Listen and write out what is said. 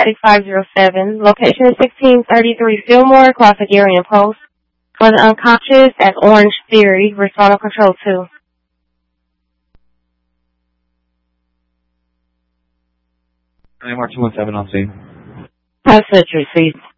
8507. Location is 1633 Fillmore, Carthaginian Post. For the unconscious at Orange Theory, respond on control 2. AMR 217 on scene. Passage received.